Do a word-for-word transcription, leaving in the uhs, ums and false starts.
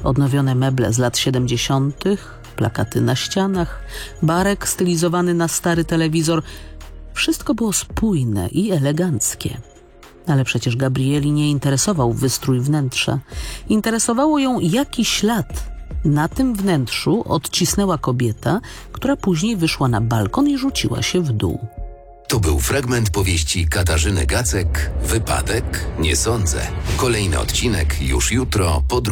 Odnowione meble z lat siedemdziesiątych, plakaty na ścianach, barek stylizowany na stary telewizor. Wszystko było spójne i eleganckie. Ale przecież Gabrieli nie interesował wystrój wnętrza. Interesowało ją, jaki ślad na tym wnętrzu odcisnęła kobieta, która później wyszła na balkon i rzuciła się w dół. To był fragment powieści Katarzyny Gacek, Wypadek? Nie sądzę. Kolejny odcinek już jutro po drugiej.